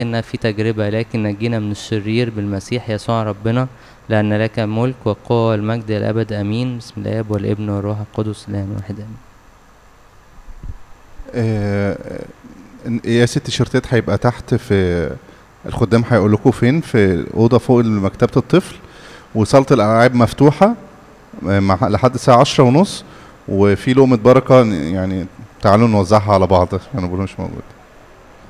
إن في تجربة، لكن نجينا من الشرير بالمسيح يسوع ربنا، لأن لك الملك والقوة والمجد الأبد آمين. بسم الآب والابن والروح القدس الآن واحد آمين. قياس التيشيرتات هيبقى تحت في الخدام، هيقول لكم فين، في اوضه فوق مكتبه الطفل، وصاله الالعاب مفتوحه لحد الساعه 10:30، وفي لقمه بركه يعني تعالوا نوزعها على بعض، انا بقول مش موجود.